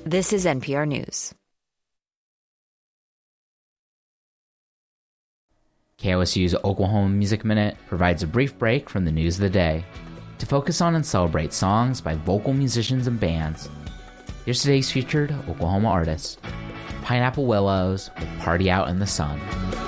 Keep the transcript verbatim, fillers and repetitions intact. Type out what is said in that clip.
This is N P R News. K O S U's Oklahoma Music Minute provides a brief break from the news of the day to focus on and celebrate songs by vocal musicians and bands. Here's today's featured Oklahoma artist, Pineapple Willows with Party Out in the Sun.